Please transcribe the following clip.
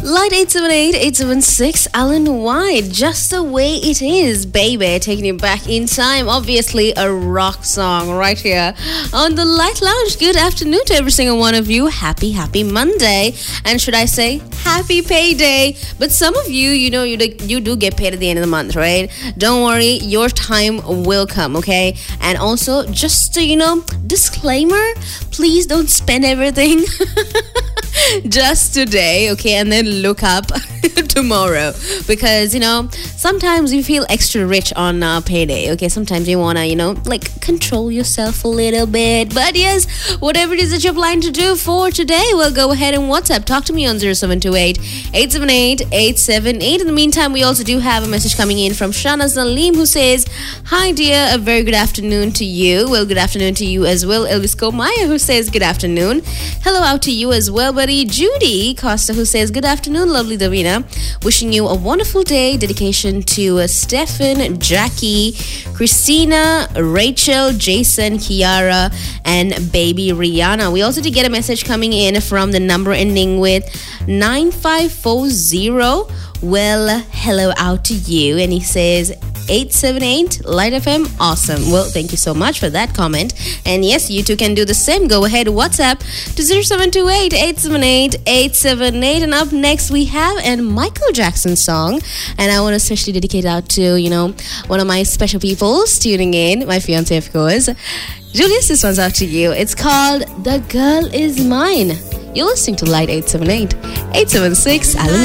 Light 878-876, Alan White, Just the Way It Is, baby, taking you back in time. Obviously, a rock song right here on the Light Lounge. Good afternoon to every single one of you. Happy Monday. And should I say, happy payday. But some of you, you know, you do get paid at the end of the month, right? Don't worry, your time will come, okay? And also, just, disclaimer, please don't spend everything just today, okay, and then look up tomorrow, because sometimes you feel extra rich on payday, okay? Sometimes you want to control yourself a little bit. But yes, whatever it is that you're planning to do for today, well, go ahead and WhatsApp, talk to me on 0728-878-878. In the meantime, we also do have a message coming in from Shana Zalim, who says, hi dear, a very good afternoon to you. Well, good afternoon to you as well. Elvis Komaya, who says good afternoon. Hello out to you as well, buddy. Judy Costa, who says good afternoon, lovely Davina. Wishing you a wonderful day. Dedication to Stefan, Jackie, Christina, Rachel, Jason, Kiara, and baby Rihanna. We also did get a message coming in from the number ending with 9540. Well, hello out to you. And he says 878 Light FM, awesome. Well, thank you so much for that comment. And yes, you too can do the same. Go ahead, WhatsApp to 0728-878-878. And up next we have a Michael Jackson song, and I want to especially dedicate it out to one of my special people tuning in, my fiance, of course. Julius, this one's out to you. It's called The Girl Is Mine. You're listening to Light 878-876 Alan